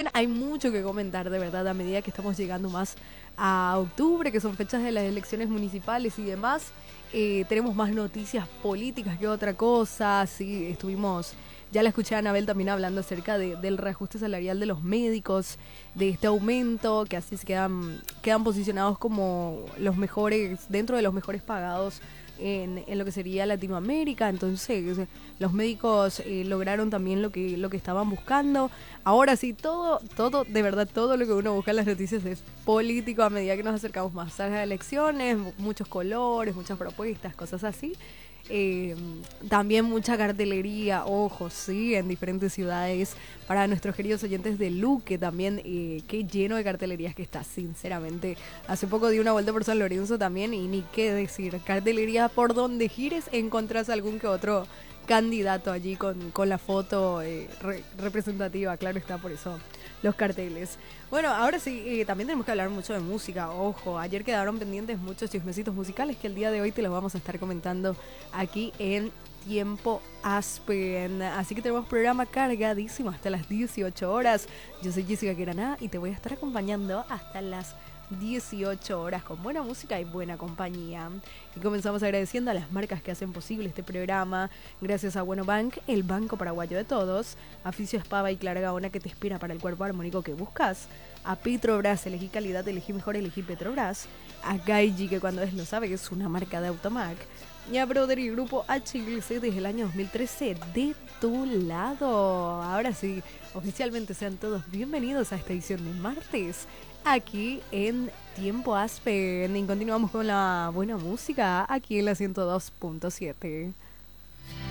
también hay mucho que comentar, de verdad, a medida que estamos llegando más a octubre, que son fechas de las elecciones municipales y demás. Tenemos más noticias políticas que otra cosa. Sí, ya la escuché a Anabel también hablando acerca del reajuste salarial de los médicos, de este aumento, que así quedan posicionados como los mejores, dentro de los mejores pagados en lo que sería Latinoamérica. Entonces los médicos lograron también lo que estaban buscando. Ahora sí, todo, de verdad, todo lo que uno busca en las noticias es político a medida que nos acercamos más a las elecciones, muchos colores, muchas propuestas, cosas así. Eh, También mucha cartelería, ojo, sí, en diferentes ciudades. Para nuestros queridos oyentes de Luque también, qué lleno de cartelerías que está, sinceramente. Hace poco di una vuelta por San Lorenzo también y ni qué decir, cartelería por donde gires encontrás algún que otro candidato allí con la foto representativa, claro está, por eso los carteles. Bueno, ahora sí, también tenemos que hablar mucho de música, ojo, ayer quedaron pendientes muchos chismecitos musicales que el día de hoy te los vamos a estar comentando aquí en Tiempo Aspen. Así que tenemos programa cargadísimo hasta las 18 horas. Yo soy Jessica Queraná y te voy a estar acompañando hasta las 18 horas con buena música y buena compañía. Y comenzamos agradeciendo a las marcas que hacen posible este programa. Gracias a Bueno Bank, el banco paraguayo de todos. A Fisio Espava y Clara Gaona, que te espera para el cuerpo armónico que buscas. A Petrobras, elegí calidad, elegí mejor, elegí Petrobras. A Gaiji, que cuando es lo sabe que es una marca de Automac. Y a Brother y Grupo HLC desde el año 2013 de tu lado. Ahora sí, oficialmente sean todos bienvenidos a esta edición de martes aquí en Tiempo Aspen. Y continuamos con la buena música aquí en la 102.7.